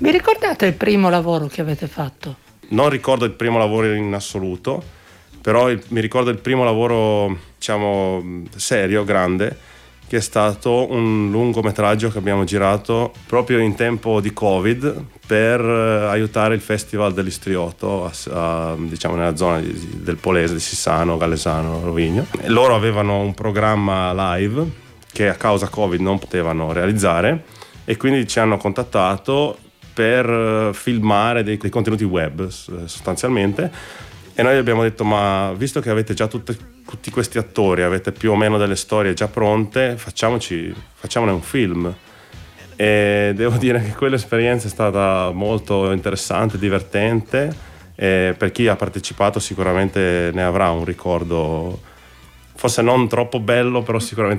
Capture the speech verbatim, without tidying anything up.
Mi ricordate il primo lavoro che avete fatto? Non ricordo il primo lavoro in assoluto, però il, mi ricordo il primo lavoro, diciamo, serio, grande, che è stato un lungometraggio che abbiamo girato proprio in tempo di Covid per aiutare il Festival dell'Istriotto, a, a, diciamo nella zona di, del Polese, di Sissano, Gallesano, Rovigno. E loro avevano un programma live che a causa Covid non potevano realizzare e quindi ci hanno contattato per filmare dei, dei contenuti web sostanzialmente, e noi abbiamo detto: ma visto che avete già tutte, tutti questi attori, avete più o meno delle storie già pronte, facciamoci, facciamone un film. E devo dire che quell'esperienza è stata molto interessante, divertente, e per chi ha partecipato sicuramente ne avrà un ricordo, forse non troppo bello, però sicuramente